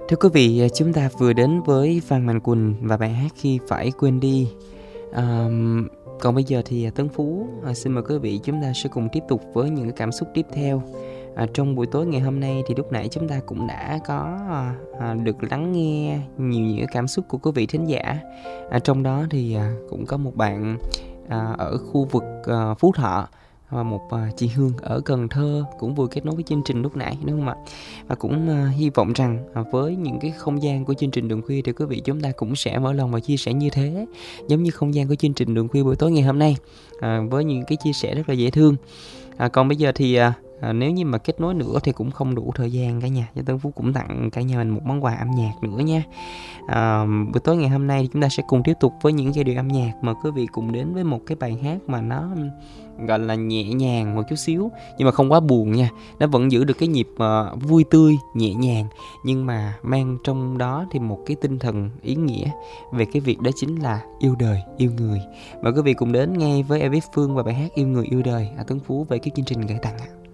Thưa quý vị, chúng ta vừa đến với Phan Mạnh Quỳnh và bài hát Khi Phải Quên Đi. Còn bây giờ thì Tấn Phú xin mời quý vị chúng ta sẽ cùng tiếp tục với những cái cảm xúc tiếp theo. Trong buổi tối ngày hôm nay thì lúc nãy chúng ta cũng đã có được lắng nghe nhiều những cái cảm xúc của quý vị thính giả. Trong đó thì cũng có một bạn ở khu vực Phú Thọ và một chị Hương ở Cần Thơ cũng vừa kết nối với chương trình lúc nãy, đúng không ạ? Và cũng hy vọng rằng với những cái không gian của chương trình Đường Khuya thì quý vị chúng ta cũng sẽ mở lòng và chia sẻ như thế, giống như không gian của chương trình Đường Khuya buổi tối ngày hôm nay, với những cái chia sẻ rất là dễ thương. Còn bây giờ thì nếu như mà kết nối nữa thì cũng không đủ thời gian cả nhà, cho Tân Phú cũng tặng cả nhà mình một món quà âm nhạc nữa nha. Buổi tối ngày hôm nay thì chúng ta sẽ cùng tiếp tục với những giai điệu âm nhạc, mà quý vị cùng đến với một cái bài hát mà nó gọi là nhẹ nhàng một chút xíu nhưng mà không quá buồn nha, nó vẫn giữ được cái nhịp vui tươi nhẹ nhàng, nhưng mà mang trong đó thì một cái tinh thần ý nghĩa về cái việc đó chính là yêu đời yêu người. Mời quý vị cùng đến ngay với Elvis Phương và bài hát Yêu Người Yêu Đời, Tuấn Phú về cái chương trình gửi tặng ạ.